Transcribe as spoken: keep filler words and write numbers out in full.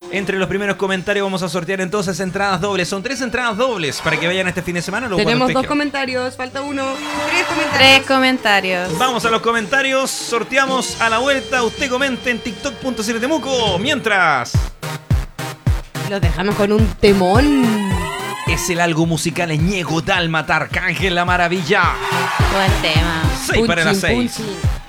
Entre los primeros comentarios vamos a sortear entonces entradas dobles. Son tres entradas dobles para que vayan este fin de semana. Tenemos dos comentarios, falta uno. Tres comentarios. Tres comentarios. Vamos a los comentarios, sorteamos a la vuelta. Usted comente en tiktok punto cl Temuco. Mientras... Los dejamos con un temón. Es el algo musical Ñego Dálmata, Arcángel La Maravilla. Buen tema. seis para las seis. Punchin.